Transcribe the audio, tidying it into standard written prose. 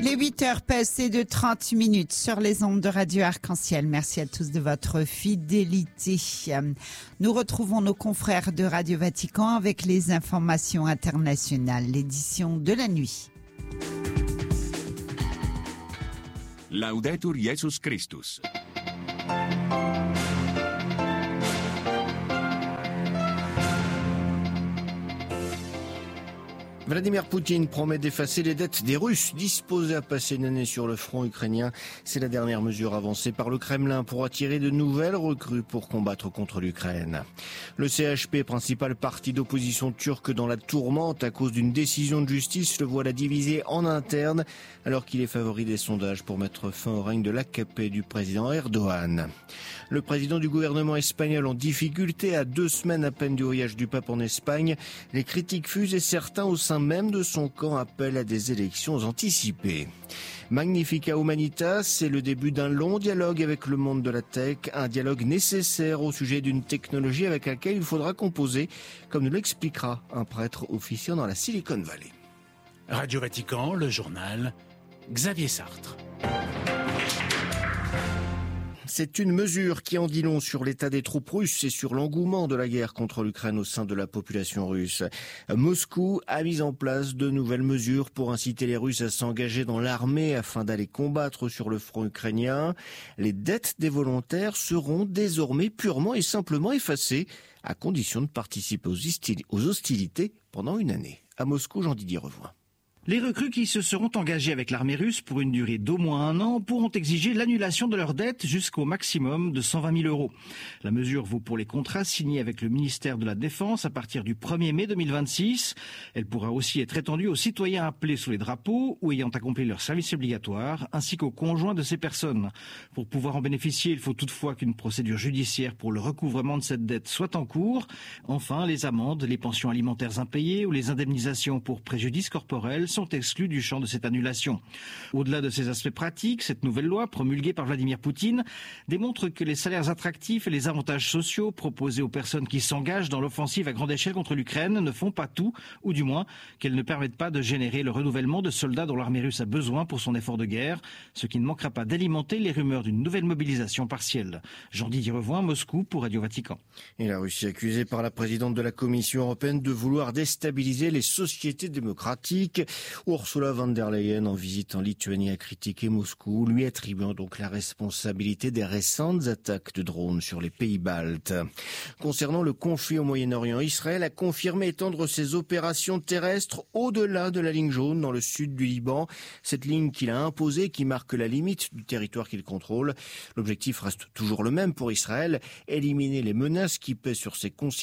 Les 8 heures passées de 30 minutes sur les ondes de Radio Arc-en-Ciel. Merci à tous de votre fidélité. Nous retrouvons nos confrères de Radio Vatican avec les informations internationales, l'édition de la nuit. Laudetur Jesus Christus. Vladimir Poutine promet d'effacer les dettes des Russes disposés à passer une année sur le front ukrainien. C'est la dernière mesure avancée par le Kremlin pour attirer de nouvelles recrues pour combattre contre l'Ukraine. Le CHP, principal parti d'opposition turque dans la tourmente à cause d'une décision de justice, le voilà divisé en interne alors qu'il est favori des sondages pour mettre fin au règne de l'AKP du président Erdogan. Le président du gouvernement espagnol en difficulté à 2 semaines à peine du voyage du pape en Espagne. Les critiques fusent et certains au sein même de son camp appellent à des élections anticipées. Magnifica Humanitas, c'est le début d'un long dialogue avec le monde de la tech, un dialogue nécessaire au sujet d'une technologie avec laquelle il faudra composer, comme nous l'expliquera un prêtre officiant dans la Silicon Valley. Radio Vatican, le journal, Xavier Sartre. C'est une mesure qui en dit long sur l'état des troupes russes et sur l'engouement de la guerre contre l'Ukraine au sein de la population russe. Moscou a mis en place de nouvelles mesures pour inciter les Russes à s'engager dans l'armée afin d'aller combattre sur le front ukrainien. Les dettes des volontaires seront désormais purement et simplement effacées, à condition de participer aux hostilités pendant une année. À Moscou, Jean-Didier Revoin. Les recrues qui se seront engagées avec l'armée russe pour une durée d'au moins 1 an pourront exiger l'annulation de leurs dettes jusqu'au maximum de 120 000 euros. La mesure vaut pour les contrats signés avec le ministère de la Défense à partir du 1er mai 2026. Elle pourra aussi être étendue aux citoyens appelés sous les drapeaux ou ayant accompli leur service obligatoire, ainsi qu'aux conjoints de ces personnes. Pour pouvoir en bénéficier, il faut toutefois qu'une procédure judiciaire pour le recouvrement de cette dette soit en cours. Enfin, les amendes, les pensions alimentaires impayées ou les indemnisations pour préjudice corporel sont exclus du champ de cette annulation. Au-delà de ces aspects pratiques, cette nouvelle loi, promulguée par Vladimir Poutine, démontre que les salaires attractifs et les avantages sociaux proposés aux personnes qui s'engagent dans l'offensive à grande échelle contre l'Ukraine ne font pas tout, ou du moins qu'elles ne permettent pas de générer le renouvellement de soldats dont l'armée russe a besoin pour son effort de guerre, ce qui ne manquera pas d'alimenter les rumeurs d'une nouvelle mobilisation partielle. Jean-Didier Revoin, Moscou pour Radio Vatican. Et la Russie accusée par la présidente de la Commission européenne de vouloir déstabiliser les sociétés démocratiques. Ursula von der Leyen, en visite en Lituanie, a critiqué Moscou, lui attribuant donc la responsabilité des récentes attaques de drones sur les pays baltes. Concernant le conflit au Moyen-Orient, Israël a confirmé étendre ses opérations terrestres au-delà de la ligne jaune dans le sud du Liban. Cette ligne qu'il a imposée, qui marque la limite du territoire qu'il contrôle. L'objectif reste toujours le même pour Israël, éliminer les menaces qui pèsent sur ses concitoyens